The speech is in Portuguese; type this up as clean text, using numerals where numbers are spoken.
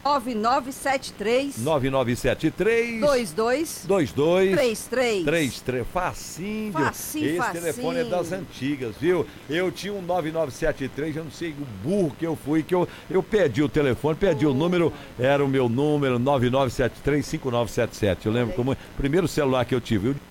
9973 22 33. Facinho. Facinho. Esse telefone é das antigas, viu? Eu tinha um 9973, eu não sei o burro que eu fui, que eu pedi o telefone, pedi o número, era o meu número 9973-5977. Eu lembro como o primeiro celular que eu tive.